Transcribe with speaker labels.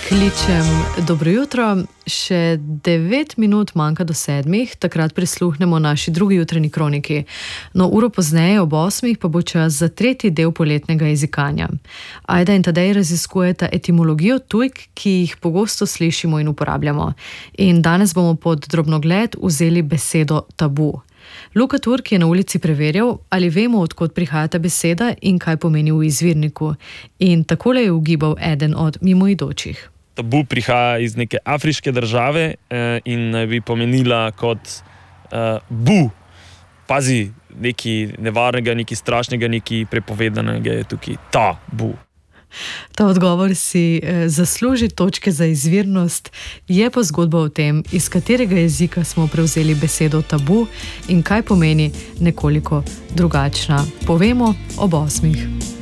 Speaker 1: Kličem dobro jutro, še 9 minut manjka do 7, takrat prisluhnemo naši drugi jutranji kroniki. No, uro pozneje ob 8 pa bo čas za tretji del poletnega jezikanja. Ajda in Tadej raziskujeta etimologijo tujk, ki jih pogosto slišimo in uporabljamo. In danes bomo pod drobnogled vzeli besedo tabu. Luka Turk je na ulici preverjal, ali vemo, od kod prihaja ta beseda in kaj pomeni v izvirniku. In takole je ugibal eden od mimoidočih.
Speaker 2: Tabu prihaja iz neke afriške države in naj bi pomenila kot bu. Pazi, nekaj nevarnega, nekaj strašnega, nekaj prepovedanega je tukaj tabu.
Speaker 1: Ta odgovor si zasluži točke za izvirnost, je pa zgodba o tem, iz katerega jezika smo prevzeli besedo tabu in kaj pomeni nekoliko drugačna. Povemo ob 8.